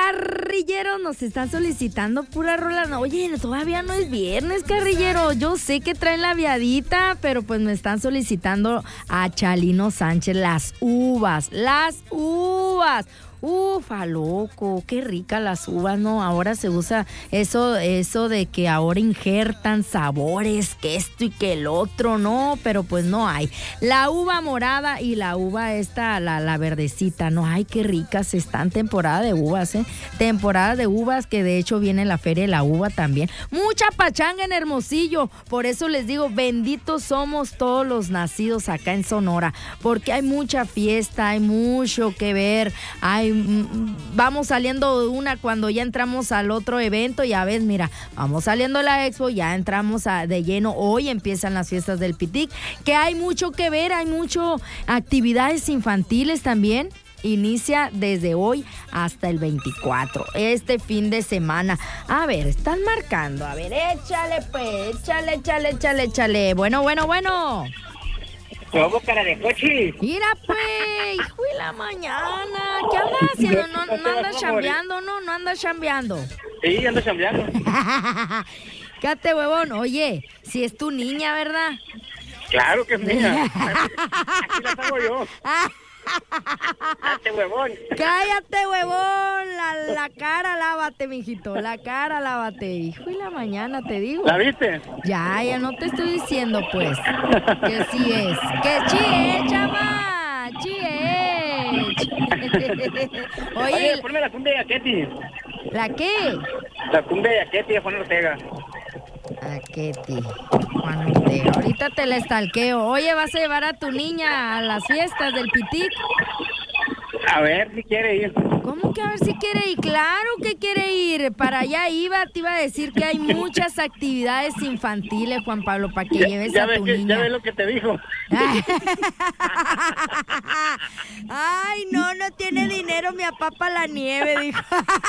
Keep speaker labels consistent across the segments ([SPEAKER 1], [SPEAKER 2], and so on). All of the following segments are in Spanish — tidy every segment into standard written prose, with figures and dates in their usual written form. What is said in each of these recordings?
[SPEAKER 1] Carrilleros nos están solicitando pura rola. No, oye, todavía no es viernes, carrillero. Yo sé que traen la viadita, pero pues me están solicitando a Chalino Sánchez las uvas. Ufa, loco, qué rica las uvas, ¿no? Ahora se usa eso de que ahora injertan sabores, que esto y que el otro, ¿no? Pero pues no hay. La uva morada y la uva esta, la verdecita, ¿no? Ay, qué ricas están. Temporada de uvas, ¿eh? Temporada de uvas, que de hecho viene la Feria de la Uva también. Mucha pachanga en Hermosillo. Por eso les digo, benditos somos todos los nacidos acá en Sonora, porque hay mucha fiesta, hay mucho que ver, vamos saliendo de una cuando ya entramos al otro evento. Ya ves, mira, vamos saliendo de la expo, ya entramos de lleno. Hoy empiezan las fiestas del Pitic, que hay mucho que ver, hay mucho actividades infantiles también. Inicia desde hoy hasta el 24, este fin de semana. A ver, están marcando, a ver, échale pues, échale. Bueno.
[SPEAKER 2] ¿Cómo, cara de coche?
[SPEAKER 1] Mira, pues, hijo de la mañana. ¿Qué andas haciendo? ¿No andas chambeando, no? ¿No andas chambeando?
[SPEAKER 2] Sí, ando chambeando.
[SPEAKER 1] Cállate, huevón. Oye, si es tu niña, ¿verdad?
[SPEAKER 2] Claro que es mía. Aquí la hago yo. Cállate, huevón.
[SPEAKER 1] Cállate, huevón. La cara lávate, mijito. La cara lávate. Hijo de la mañana, te digo.
[SPEAKER 2] ¿La viste?
[SPEAKER 1] Ya no te estoy diciendo, pues. Que sí es. Que sí es, chama. Sí es.
[SPEAKER 2] Oye, ponme la cumbia de Aqueti.
[SPEAKER 1] ¿La qué?
[SPEAKER 2] La cumbia de Aqueti de Juan Ortega.
[SPEAKER 1] Aqueti, Juan Ortega. Ahorita te la estalqueo. Oye, ¿vas a llevar a tu niña a las fiestas del Pitic?
[SPEAKER 2] A ver si quiere ir.
[SPEAKER 1] ¿Cómo que a ver si quiere ir? Claro que quiere ir. Para allá te iba a decir que hay muchas actividades infantiles, Juan Pablo, para que lleves a tu niña.
[SPEAKER 2] Ya ves lo que te dijo.
[SPEAKER 1] Ay, no tiene dinero mi papá para la nieve, dijo.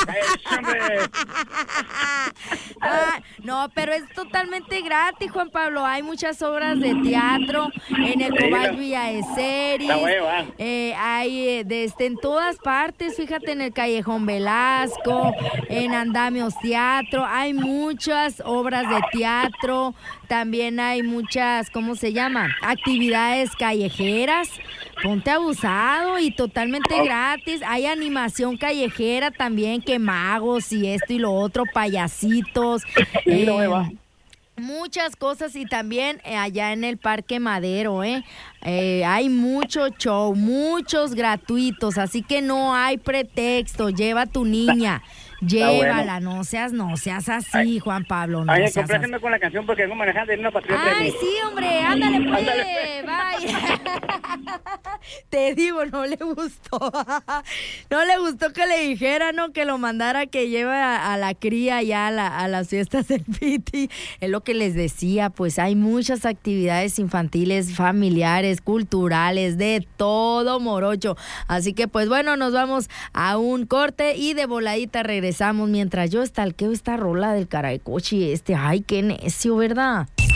[SPEAKER 1] No, pero es totalmente gratis, Juan Pablo. Hay muchas obras de teatro en el Cobal Villa de Ceris. Hay en todas partes, fíjate, en el Callejón Velasco, en Andamios Teatro, hay muchas obras de teatro, también hay muchas, ¿cómo se llama? Actividades callejeras. Ponte abusado y totalmente gratis. Hay animación callejera también, que magos y esto y lo otro, payasitos. Muchas cosas, y también allá en el Parque Madero, hay mucho show, muchos gratuitos, así que no hay pretexto. Lleva a tu niña, llévala, bueno. no seas así, Juan Pablo. No
[SPEAKER 2] seas compláceme con la canción porque vengo manejando en una patrulla.
[SPEAKER 1] Ay, sí, hombre, ándale pues, bye. Te digo, no le gustó que le dijera, ¿no? Que lo mandara, que lleve a la cría ya a las fiestas del Piti. Es lo que les decía, pues hay muchas actividades infantiles, familiares, culturales, de todo morocho. Así que pues bueno, nos vamos a un corte y de voladita regresamos mientras yo estalqueo esta rola del Caracochi. Ay, qué necio, ¿verdad?